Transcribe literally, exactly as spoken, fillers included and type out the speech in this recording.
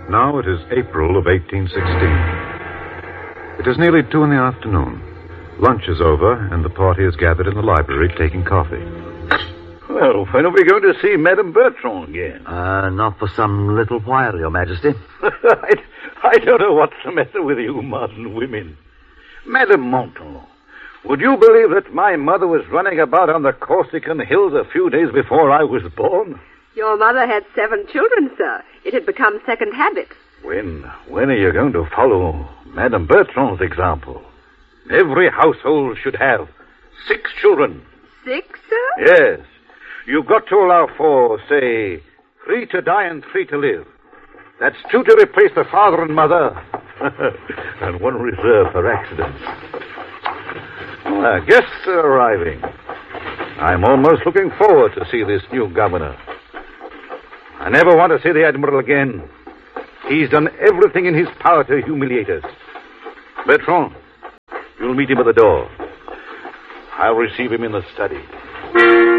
Now it is April of eighteen sixteen. It is nearly two in the afternoon. Lunch is over, and the party is gathered in the library taking coffee. Well, when are we going to see Madame Bertrand again? Uh, not for some little while, Your Majesty. I, I don't know what's the matter with you modern women. Madame Monton, would you believe that my mother was running about on the Corsican hills a few days before I was born? Your mother had seven children, sir. It had become second habit. When, when are you going to follow Madame Bertrand's example? Every household should have six children. Six, sir? Yes. You've got to allow for, say, three to die and three to live. That's two to replace the father and mother, and one reserved for accidents. Well, guests are arriving. I'm almost looking forward to see this new governor. I never want to see the Admiral again. He's done everything in his power to humiliate us. Bertrand, you'll meet him at the door. I'll receive him in the study.